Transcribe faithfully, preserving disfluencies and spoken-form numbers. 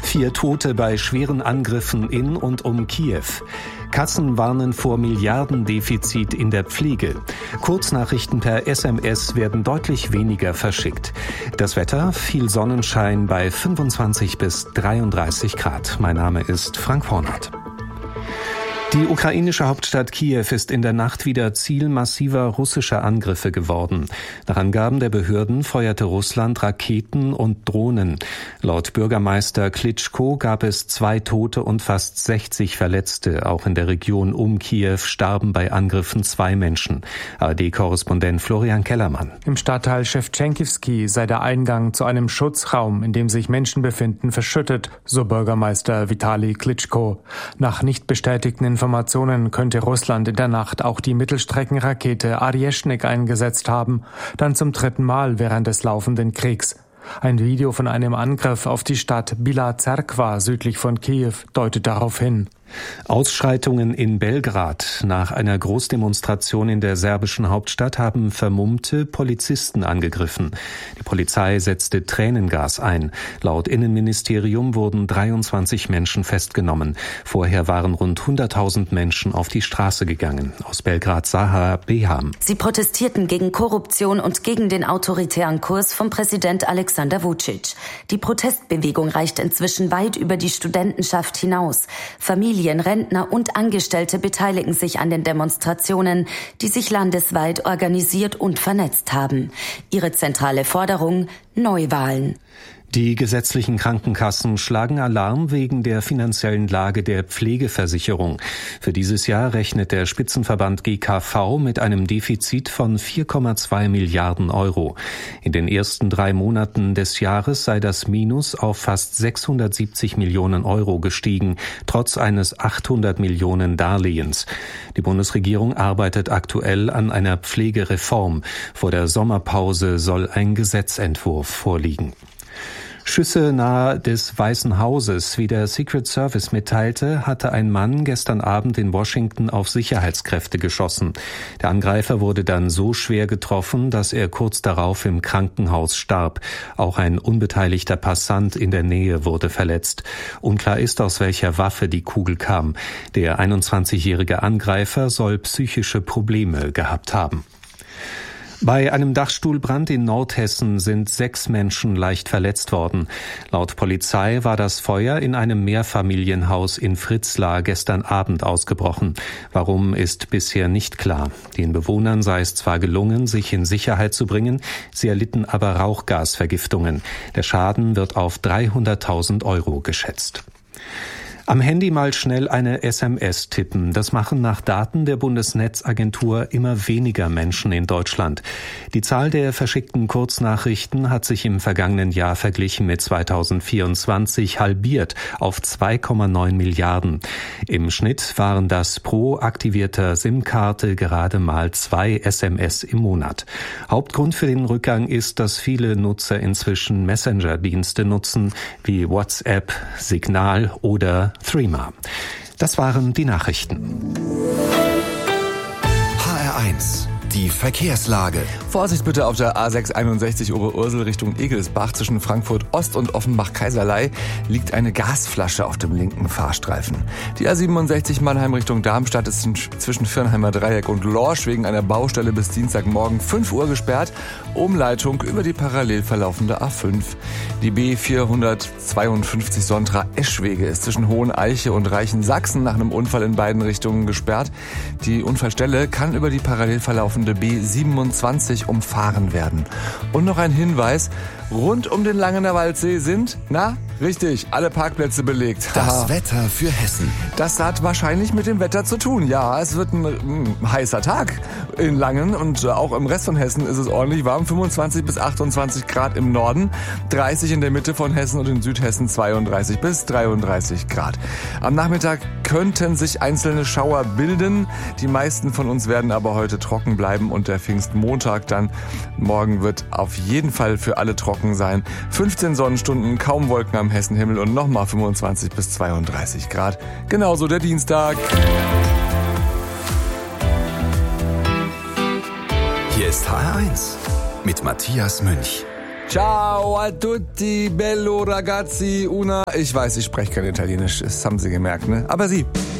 Vier Tote bei schweren Angriffen in und um Kiew. Kassen warnen vor Milliardendefizit in der Pflege. Kurznachrichten per S M S werden deutlich weniger verschickt. Das Wetter, viel Sonnenschein bei fünfundzwanzig bis dreiunddreißig Grad. Mein Name ist Frank Hornert. Die ukrainische Hauptstadt Kiew ist in der Nacht wieder Ziel massiver russischer Angriffe geworden. Nach Angaben der Behörden feuerte Russland Raketen und Drohnen. Laut Bürgermeister Klitschko gab es zwei Tote und fast sechzig Verletzte. Auch in der Region um Kiew starben bei Angriffen zwei Menschen. A R D-Korrespondent Florian Kellermann. Im Stadtteil Schewtschenkivsky sei der Eingang zu einem Schutzraum, in dem sich Menschen befinden, verschüttet, so Bürgermeister Vitali Klitschko. Nach nicht bestätigten Informationen könnte Russland in der Nacht auch die Mittelstreckenrakete Arjeschnik eingesetzt haben, dann zum dritten Mal während des laufenden Kriegs. Ein Video von einem Angriff auf die Stadt Bila Zerkva südlich von Kiew deutet darauf hin. Ausschreitungen in Belgrad. Nach einer Großdemonstration in der serbischen Hauptstadt haben vermummte Polizisten angegriffen. Die Polizei setzte Tränengas ein. Laut Innenministerium wurden dreiundzwanzig Menschen festgenommen. Vorher waren rund hunderttausend Menschen auf die Straße gegangen. Aus Belgrad Saha Beham. Sie protestierten gegen Korruption und gegen den autoritären Kurs von Präsident Alexander Vučić. Die Protestbewegung reicht inzwischen weit über die Studentenschaft hinaus. Familien, Rentner und Angestellte beteiligen sich an den Demonstrationen, die sich landesweit organisiert und vernetzt haben. Ihre zentrale Forderung: Neuwahlen. Die gesetzlichen Krankenkassen schlagen Alarm wegen der finanziellen Lage der Pflegeversicherung. Für dieses Jahr rechnet der Spitzenverband G K V mit einem Defizit von vier Komma zwei Milliarden Euro. In den ersten drei Monaten des Jahres sei das Minus auf fast sechshundertsiebzig Millionen Euro gestiegen, trotz eines achthundert Millionen Darlehens. Die Bundesregierung arbeitet aktuell an einer Pflegereform. Vor der Sommerpause soll ein Gesetzentwurf vorliegen. Schüsse nahe des Weißen Hauses. Wie der Secret Service mitteilte, hatte ein Mann gestern Abend in Washington auf Sicherheitskräfte geschossen. Der Angreifer wurde dann so schwer getroffen, dass er kurz darauf im Krankenhaus starb. Auch ein unbeteiligter Passant in der Nähe wurde verletzt. Unklar ist, aus welcher Waffe die Kugel kam. Der einundzwanzigjährige Angreifer soll psychische Probleme gehabt haben. Bei einem Dachstuhlbrand in Nordhessen sind sechs Menschen leicht verletzt worden. Laut Polizei war das Feuer in einem Mehrfamilienhaus in Fritzlar gestern Abend ausgebrochen. Warum, ist bisher nicht klar. Den Bewohnern sei es zwar gelungen, sich in Sicherheit zu bringen, sie erlitten aber Rauchgasvergiftungen. Der Schaden wird auf dreihunderttausend Euro geschätzt. Am Handy mal schnell eine S M S tippen. Das machen nach Daten der Bundesnetzagentur immer weniger Menschen in Deutschland. Die Zahl der verschickten Kurznachrichten hat sich im vergangenen Jahr verglichen mit zweitausendvierundzwanzig halbiert auf zwei Komma neun Milliarden. Im Schnitt waren das pro aktivierter SIM-Karte gerade mal zwei S M S im Monat. Hauptgrund für den Rückgang ist, dass viele Nutzer inzwischen Messenger-Dienste nutzen, wie WhatsApp, Signal oder Threema. Das waren die Nachrichten. H R eins. Die Verkehrslage. Vorsicht bitte auf der A sechs einundsechzig Oberursel Richtung Egelsbach. Zwischen Frankfurt Ost und Offenbach-Kaiserlei liegt eine Gasflasche auf dem linken Fahrstreifen. Die A siebenundsechzig Mannheim Richtung Darmstadt ist zwischen Firnheimer Dreieck und Lorsch wegen einer Baustelle bis Dienstagmorgen fünf Uhr gesperrt. Umleitung über die parallel verlaufende A fünf. Die B vierhundertzweiundfünfzig Sontra-Eschwege ist zwischen Hoheneiche und Reichensachsen nach einem Unfall in beiden Richtungen gesperrt. Die Unfallstelle kann über die parallel verlaufende B siebenundzwanzig umfahren werden. Und noch ein Hinweis: Rund um den Langener Waldsee sind, na, richtig, alle Parkplätze belegt. Das Wetter für Hessen. Das hat wahrscheinlich mit dem Wetter zu tun. Ja, es wird ein mh, heißer Tag in Langen und äh, auch im Rest von Hessen ist es ordentlich warm. fünfundzwanzig bis achtundzwanzig Grad im Norden, dreißig in der Mitte von Hessen und in Südhessen zweiunddreißig bis dreiunddreißig Grad. Am Nachmittag könnten sich einzelne Schauer bilden. Die meisten von uns werden aber heute trocken bleiben und der Pfingstmontag dann morgen wird auf jeden Fall für alle trocken sein. fünfzehn Sonnenstunden, kaum Wolken am Hessenhimmel und nochmal fünfundzwanzig bis zweiunddreißig Grad. Genauso der Dienstag. Hier ist H R eins mit Matthias Münch. Ciao a tutti, bello ragazzi, una. Ich weiß, ich spreche kein Italienisch, das haben Sie gemerkt, ne? Aber Sie.